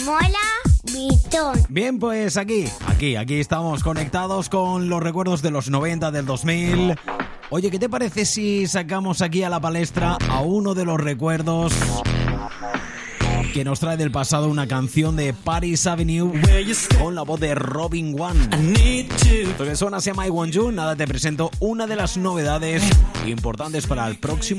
Mola Vitón. Bien, pues aquí estamos conectados con los recuerdos de los 90, del 2000. Oye, ¿qué te parece si sacamos aquí a la palestra a uno de los recuerdos que nos trae del pasado, una canción de Paris Avenue con la voz de Robin One? Lo que suena se llama I Want You. Nada, te presento una de las novedades importantes para el próximo